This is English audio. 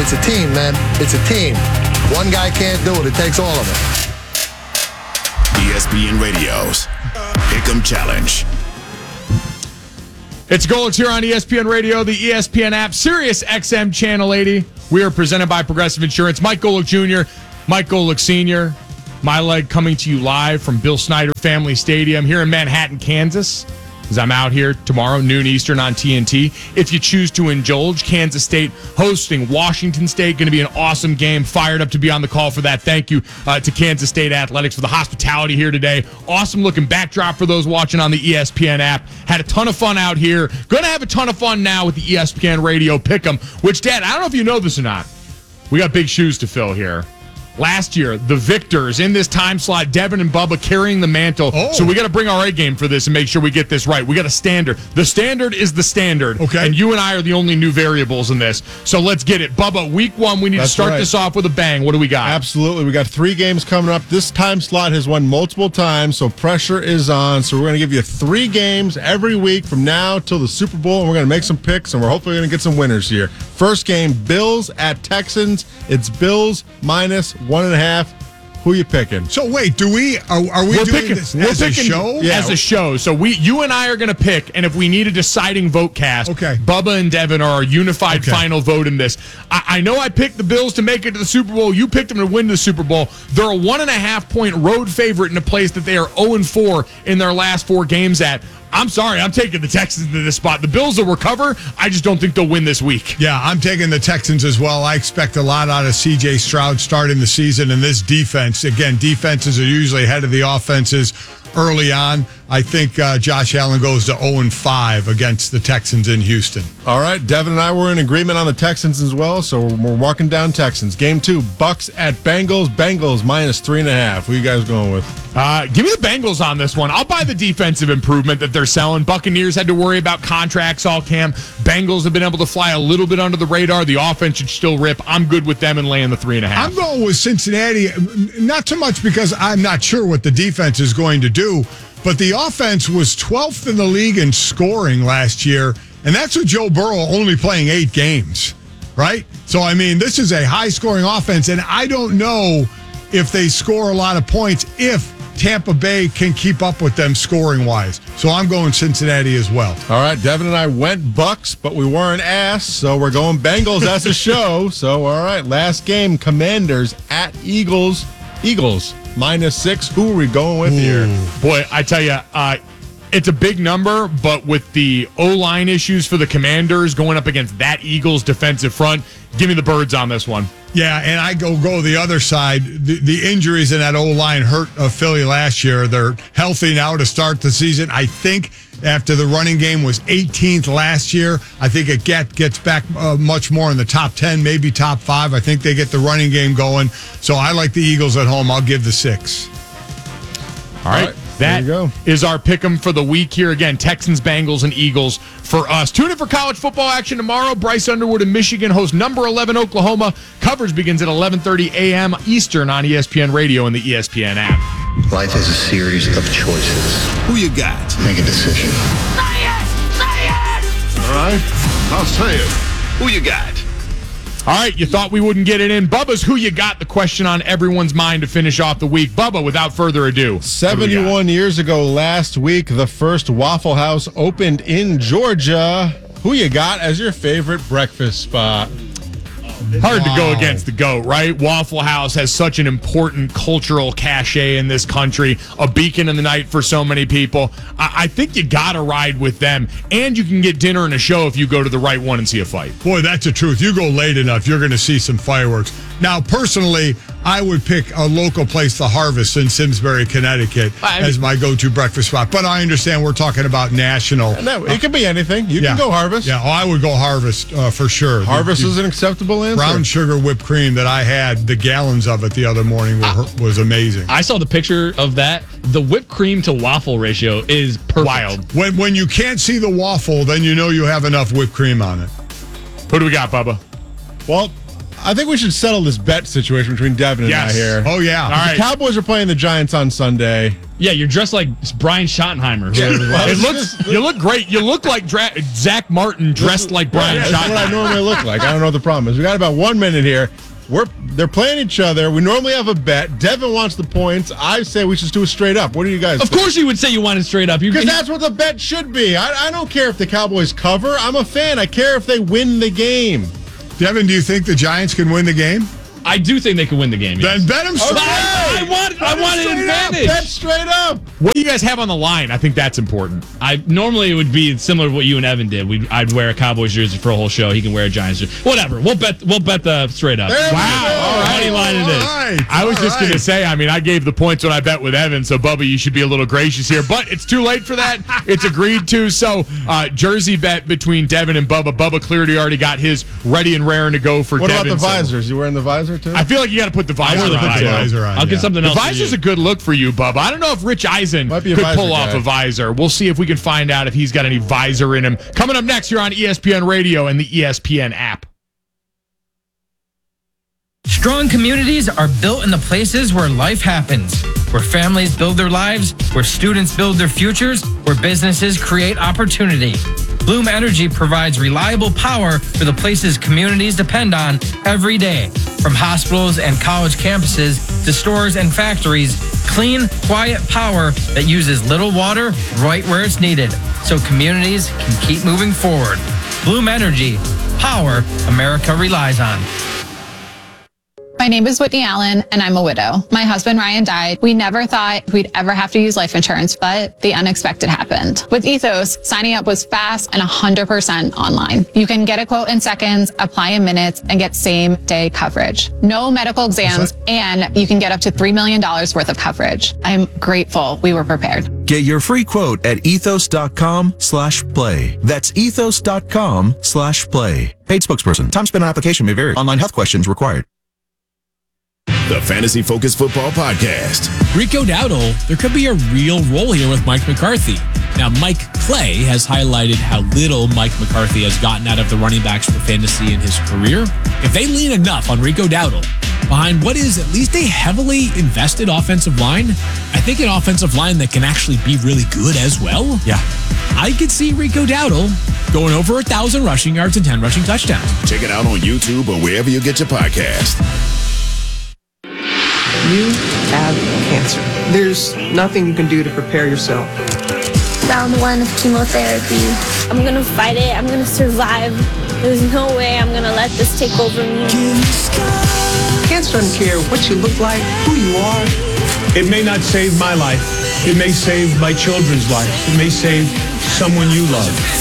It's a team, man. It's a team. One guy can't do it. It takes all of us. ESPN Radio's Pick'em Challenge. It's Golics here on ESPN Radio, the ESPN app, Sirius XM Channel 80. We are presented by Progressive Insurance. Mike Golick Jr., Mike Golick Sr., my leg coming to you live from Bill Snyder Family Stadium here in Manhattan, Kansas. As I'm out here tomorrow, noon Eastern on TNT. If you choose to indulge, Kansas State hosting Washington State. Going to be an awesome game. Fired up to be on the call for that. Thank you to Kansas State Athletics for the hospitality here today. Awesome looking backdrop for those watching on the ESPN app. Had a ton of fun out here. Going to have a ton of fun now with the ESPN Radio Pick'em, which, Dad, I don't know if you know this or not. We got big shoes to fill here. Last year, the victors in this time slot, Devin and Bubba carrying the mantle. So we got to bring our A game for this and make sure we get this right. We got a standard. The standard is the standard. Okay. And you and I are the only new variables in this. So let's get it. Bubba, week one, we need to start this off with a bang. What do we got? Absolutely. We got 3 games coming up. This time slot has won multiple times, so pressure is on. So we're going to give you 3 games every week from now till the Super Bowl, and we're going to make some picks, and we're hopefully going to get some winners here. First game, Bills at Texans. It's Bills minus 1.5. Who you picking? So wait, are we doing this as a show? Yeah. As a show. So you and I are going to pick, and if we need a deciding vote cast, Bubba and Devin are our unified final vote in this. I know I picked the Bills to make it to the Super Bowl. You picked them to win the Super Bowl. They're a 1.5-point road favorite in a place that they are 0-4 in their last 4 games at. I'm sorry, I'm taking the Texans to this spot. The Bills will recover. I just don't think they'll win this week. Yeah, I'm taking the Texans as well. I expect a lot out of C.J. Stroud starting the season, and this defense. Again, defenses are usually ahead of the offenses early on. I think Josh Allen goes to 0-5 against the Texans in Houston. All right, Devin and I were in agreement on the Texans as well, so we're marking down Texans. Game 2, Bucks at Bengals. Bengals minus 3.5. Who you guys going with? Give me the Bengals on this one. I'll buy the defensive improvement that they're selling. Buccaneers had to worry about contracts all camp. Bengals have been able to fly a little bit under the radar. The offense should still rip. I'm good with them and laying the 3.5. I'm going with Cincinnati, not so much because I'm not sure what the defense is going to do, but the offense was 12th in the league in scoring last year, and that's with Joe Burrow only playing 8 games, right? So, I mean, this is a high-scoring offense, and I don't know if they score a lot of points if Tampa Bay can keep up with them scoring-wise. So I'm going Cincinnati as well. All right, Devin and I went Bucks, but we weren't asked, so we're going Bengals as a show. So, all right, last game, Commanders at Eagles. Eagles minus 6. Who are we going with here? Boy, I tell you, it's a big number, but with the O-line issues for the Commanders going up against that Eagles defensive front, give me the Birds on this one. Yeah, and I go the other side. The injuries in that O-line hurt Philly last year. They're healthy now to start the season. I think after the running game was 18th last year, I think it gets back much more in the top 10, maybe top 5. I think they get the running game going. So I like the Eagles at home. I'll give the 6. All right. That is our pick'em for the week here. Again, Texans, Bengals, and Eagles for us. Tune in for college football action tomorrow. Bryce Underwood in Michigan hosts number 11 Oklahoma. Coverage begins at 11:30 a.m. Eastern on ESPN Radio and the ESPN app. Life is a series of choices. Who you got? Make a decision. Say it! Say it! All right, I'll say it. Who you got? All right, you thought we wouldn't get it in. Bubba's Who You Got, the question on everyone's mind to finish off the week. Bubba, without further ado. 71 years ago last week, the first Waffle House opened in Georgia. Who you got as your favorite breakfast spot? Hard to go against the GOAT, right? Waffle House has such an important cultural cachet in this country, a beacon in the night for so many people. I think you got to ride with them, and you can get dinner and a show if you go to the right one and see a fight. Boy, that's the truth. You go late enough, you're going to see some fireworks. Now, personally, I would pick a local place, The Harvest in Simsbury, Connecticut, as my go-to breakfast spot. But I understand we're talking about national. No, it could be anything. You can go Harvest. Yeah, I would go Harvest for sure. Harvest is an acceptable answer. Brown sugar whipped cream that I had, the gallons of it the other morning was amazing. I saw the picture of that. The whipped cream to waffle ratio is perfect. Wild. When you can't see the waffle, then you know you have enough whipped cream on it. Who do we got, Bubba? Well, I think we should settle this bet situation between Devin and I here. Oh, yeah. All right. The Cowboys are playing the Giants on Sunday. Yeah, you're dressed like Brian Schottenheimer. You look great. You look like Zach Martin dressed like Brian That's what I Schottenheimer. normally look like. I don't know what the problem is. We got about 1 minute here. They're playing each other. We normally have a bet. Devin wants the points. I say we should do it straight up. What do you guys Of think? course you would say you wanted straight up. Because that's what the bet should be. I don't care if the Cowboys cover. I'm a fan. I care if they win the game. Devin, do you think the Giants can win the game? I do think they can win the game. Yes. Then bet them straight. I want an advantage. Bet straight up. What do you guys have on the line? I think that's important. Normally it would be similar to what you and Evan did. I'd wear a Cowboys jersey for a whole show. He can wear a Giants jersey. Whatever. We'll bet the straight up. There we Wow. go. All right. Money line it is. All right. I was just All going to right. say, I gave the points when I bet with Evan, so Bubba, you should be a little gracious here. But it's too late for that. It's agreed to. So, jersey bet between Devin and Bubba. Bubba clearly already got his ready and raring to go for What Devin. about the so visors? You wearing the visor too? I feel like you got to put the visor I'll on. put the too. visor on, I'll get something The else. for visor's you. a good look for you, Bubba. I don't know if Rich Eisen Might be a could visor pull off guy. a visor. We'll see if we can find out if he's got any visor in him. Coming up next here on ESPN Radio and the ESPN app. Strong communities are built in the places where life happens, where families build their lives, where students build their futures, where businesses create opportunity. Bloom Energy provides reliable power for the places communities depend on every day. From hospitals and college campuses to stores and factories, clean, quiet power that uses little water right where it's needed, so communities can keep moving forward. Bloom Energy, power America relies on. My name is Whitney Allen, and I'm a widow. My husband, Ryan, died. We never thought we'd ever have to use life insurance, but the unexpected happened. With Ethos, signing up was fast and 100% online. You can get a quote in seconds, apply in minutes, and get same-day coverage. No medical exams, and you can get up to $3 million worth of coverage. I'm grateful we were prepared. Get your free quote at ethos.com/play. That's ethos.com/play. Paid spokesperson. Time spent on application may vary. Online health questions required. The Fantasy Focus Football Podcast. Rico Dowdle, there could be a real role here with Mike McCarthy. Now, Mike Clay has highlighted how little Mike McCarthy has gotten out of the running backs for fantasy in his career. If they lean enough on Rico Dowdle behind what is at least a heavily invested offensive line, I think an offensive line that can actually be really good as well. Yeah. I could see Rico Dowdle going over 1,000 rushing yards and 10 rushing touchdowns. Check it out on YouTube or wherever you get your podcast. You have cancer. There's nothing you can do to prepare yourself. Round 1 of chemotherapy. I'm gonna fight it. I'm gonna survive. There's no way I'm gonna let this take over me. Cancer doesn't care what you look like, who you are. It may not save my life. It may save my children's life. It may save someone you love.